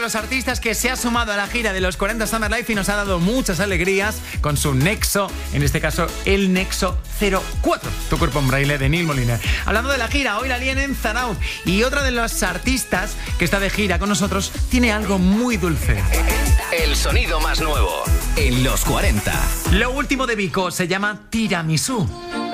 los artistas que se ha sumado a la gira de los 40 Summer Life y nos ha dado muchas alegrías con su Nexo, en este caso el Nexo 04, Tu cuerpo en braille, de Neil Moliner. Hablando de la gira, hoy la líen en Zarauz y otra de los artistas que está de gira con nosotros tiene algo muy dulce. El sonido más nuevo en los 40. Lo último de Vico se llama Tiramisú.